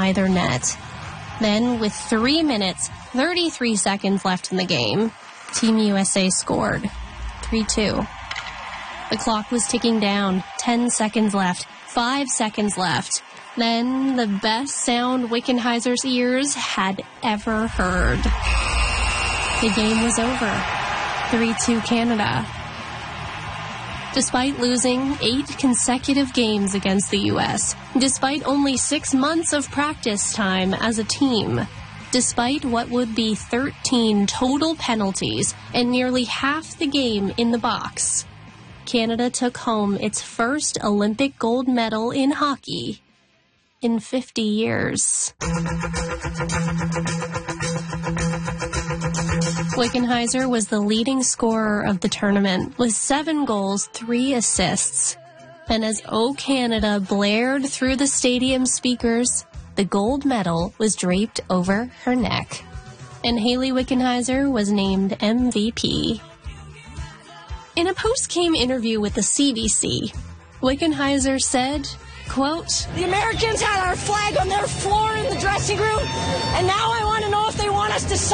either net. Then, with 3 minutes, 33 seconds left in the game, Team USA scored 3-2. The clock was ticking down. 10 seconds left. 5 seconds left. Then, the best sound Wickenheiser's ears had ever heard. The game was over. 3-2 Canada. Despite losing 8 consecutive games against the U.S., despite only 6 months of practice time as a team, despite what would be 13 total penalties and nearly half the game in the box, Canada took home its first Olympic gold medal in hockey in 50 years. Wickenheiser was the leading scorer of the tournament with 7 goals, 3 assists. And as O Canada blared through the stadium speakers, the gold medal was draped over her neck. And Hayley Wickenheiser was named MVP. In a post-game interview with the CBC, Wickenheiser said, quote, "The Americans had our flag on their floor in the dressing room, and now I want to know if they want us to